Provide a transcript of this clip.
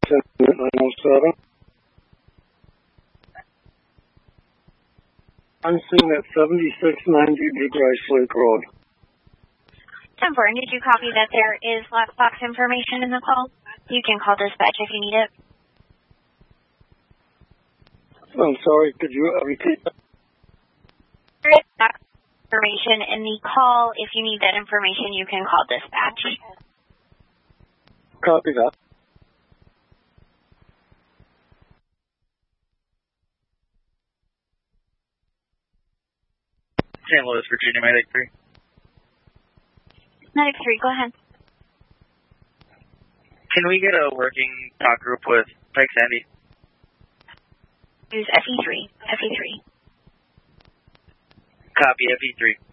907. I'm sitting at 7690 Big Rice Lake Road. 10-4, did you copy that there is lockbox information in the call? You can call dispatch if you need it. I'm sorry, could you repeat that? There is lockbox information in the call. If you need that information, you can call dispatch. Copy that. St. Louis, Virginia, Medic 3. Medic 3, go ahead. Can we get a working talk group with Pike Sandy? Use FE3. FE3. Copy, FE3.